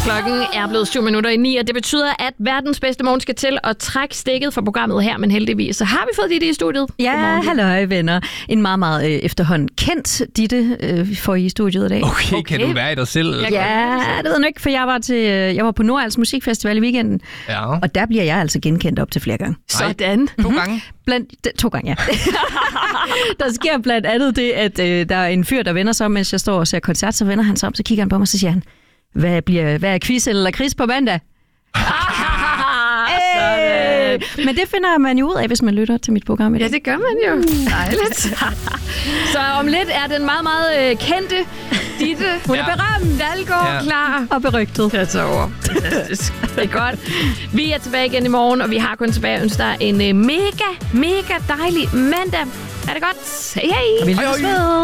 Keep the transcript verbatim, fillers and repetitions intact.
Klokken er blevet syv minutter i ni, og det betyder, at verdens bedste morgen skal til at trække stikket for programmet her, men heldigvis så har vi fået Ditte i studiet. Ja, halløj venner. En meget, meget øh, efterhånden kendt Ditte øh, får I studiet i dag. Okay, okay, kan du være i dig selv? Ja, det ved jeg ikke, for jeg var, til, øh, jeg var på Nordals Musikfestival i weekenden, Ja. og der bliver jeg altså genkendt op til flere gange. Sådan. To gange? Blandt, d- to gange, ja. Der sker blandt andet det, at øh, der er en fyr, der vender sig om, mens jeg står og ser koncert, så vender han sig om, så kigger han på mig, så siger han, hvad, bliver, hvad er quiz eller lakrids på mandag? Hey! Men det finder man jo ud af, hvis man lytter til mit program i dag. Ja, det gør man jo. Dejligt. Så om lidt er den meget, meget øh, kendte Ditte. Hun er Ja. berømt, Dalgaard, Ja. klar. Og berygtet. Jeg tager over. Fantastisk. Det er godt. Vi er tilbage igen i morgen, og vi har kun tilbage at ønske dig en øh, mega, mega dejlig mandag. Er det godt? Hej, hej. Vi lyttes ved.